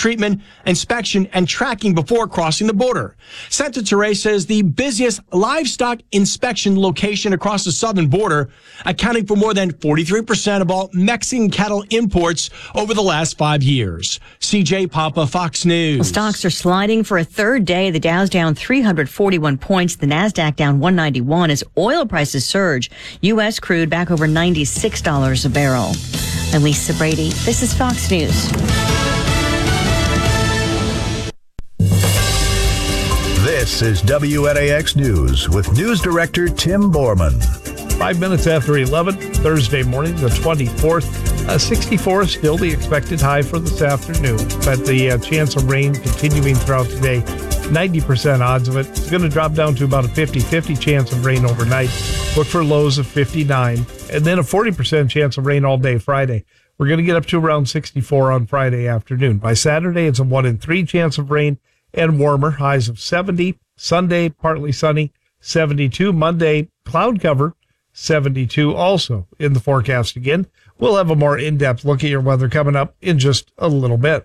treatment, inspection, and tracking before crossing the border. Santa Teresa says the busiest livestock inspection location across the southern border, accounting for more than 43% of all Mexican cattle imports over the last 5 years. CJ Papa, Fox News. Well, stocks are sliding for a third day. The Dow's down 341 points. The NASDAQ down 191 as oil prices surge. U.S. crude back over $96 a barrel. I'm Lisa Brady. This is Fox News. This is WNAX News with News Director Tim Borman. 5 minutes after 11, Thursday morning, the 24th. 64 is still the expected high for this afternoon, but the chance of rain continuing throughout today, 90% odds of it. It's going to drop down to about a 50-50 chance of rain overnight. Look for lows of 59, and then a 40% chance of rain all day Friday. We're going to get up to around 64 on Friday afternoon. By Saturday, it's a 1 in 3 chance of rain and warmer, highs of 70. Sunday, partly sunny, 72. Monday, cloud cover, 72 also in the forecast again. We'll have a more in-depth look at your weather coming up in just a little bit.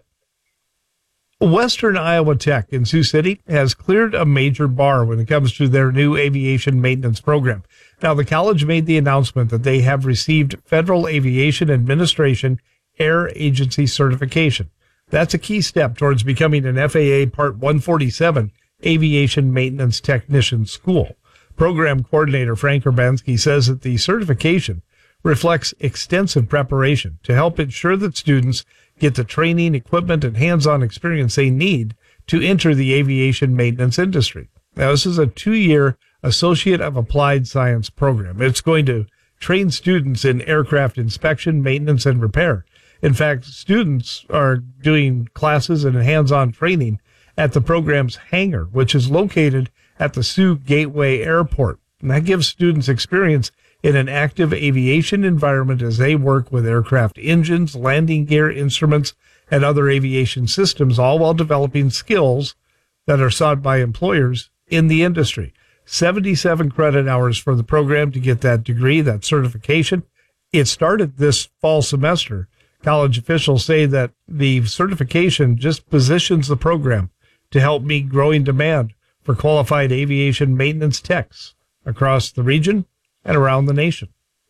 Western Iowa Tech in Sioux City has cleared a major bar when it comes to their new aviation maintenance program. Now, the college made the announcement that they have received Federal Aviation Administration Air Agency certification. That's a key step towards becoming an FAA Part 147 aviation maintenance technician school. Program coordinator Frank Urbanski says that the certification reflects extensive preparation to help ensure that students get the training, equipment, and hands-on experience they need to enter the aviation maintenance industry. Now, this is a 2-year Associate of Applied Science program. It's going to train students in aircraft inspection, maintenance, and repair. In fact, students are doing classes and hands-on training at the program's hangar, which is located at the Sioux Gateway Airport. And that gives students experience in an active aviation environment as they work with aircraft engines, landing gear, instruments, and other aviation systems, all while developing skills that are sought by employers in the industry. 77 credit hours for the program to get that degree, that certification. It started this fall semester. College officials say that the certification just positions the program to help meet growing demand for qualified aviation maintenance techs across the region and around the nation.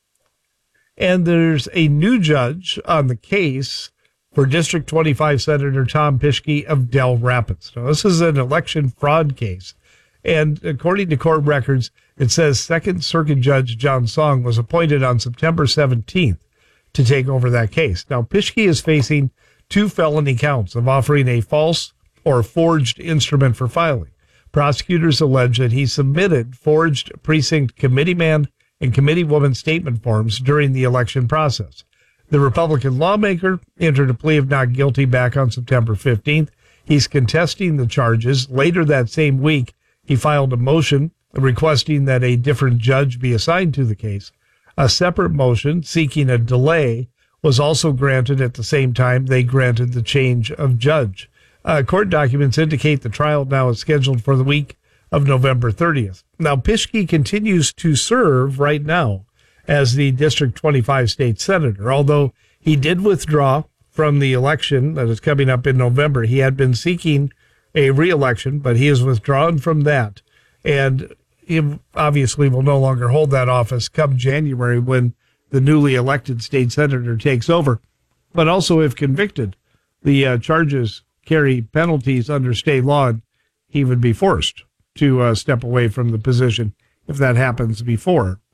And there's a new judge on the case for District 25 Senator Tom Pischke of Dell Rapids. Now, this is an election fraud case. And according to court records, it says Second Circuit Judge John Song was appointed on September 17th to take over that case. Now, Pischke is facing 2 felony counts of offering a false or forged instrument for filing. Prosecutors allege that he submitted forged precinct committeeman and committeewoman statement forms during the election process. The Republican lawmaker entered a plea of not guilty back on September 15th. He's contesting the charges. Later that same week, he filed a motion requesting that a different judge be assigned to the case. A separate motion seeking a delay was also granted at the same time they granted the change of judge. Court documents indicate the trial now is scheduled for the week of November 30th. Now, Pischke continues to serve right now as the District 25 state senator, although he did withdraw from the election that is coming up in November. He had been seeking a re-election, but he has withdrawn from that. And he obviously will no longer hold that office come January when the newly elected state senator takes over. But also, if convicted, the charges carry penalties under state law, and he would be forced to step away from the position if that happens before